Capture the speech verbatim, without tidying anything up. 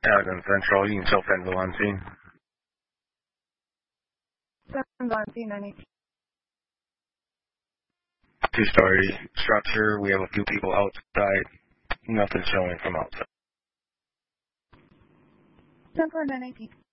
Aragon Central, you can tell Fenville on scene. Fenville on scene, nine eighteen. Two-story structure. We have a few people outside. Nothing showing from outside. ten four, nine eighteen.